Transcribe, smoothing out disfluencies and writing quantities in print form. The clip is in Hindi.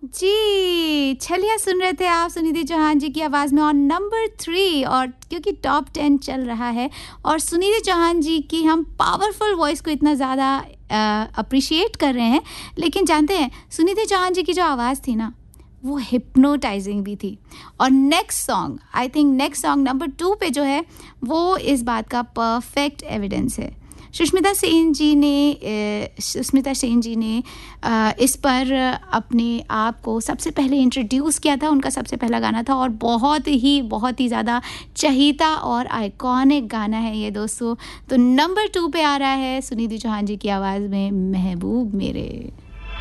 जी, छलिया सुन रहे थे आप सुनिधि चौहान जी की आवाज़ में और नंबर 3 और क्योंकि टॉप 10 चल रहा है और सुनिधि चौहान जी की हम पावरफुल वॉइस को इतना ज़्यादा अप्रिशिएट कर रहे हैं, लेकिन जानते हैं सुनिधि चौहान जी की जो आवाज़ थी ना, वो हिप्नोटाइजिंग भी थी। और next song I think next song number 2 पे जो है वो इस बात का परफेक्ट एविडेंस है। सुष्मिता सेन जी ने इस पर अपने आप को सबसे पहले इंट्रोड्यूस किया था, उनका सबसे पहला गाना था और बहुत ही ज़्यादा चहीता और आइकॉनिक गाना है ये दोस्तों। तो नंबर 2 पे आ रहा है सुनिधि चौहान जी की आवाज़ में महबूब मेरे।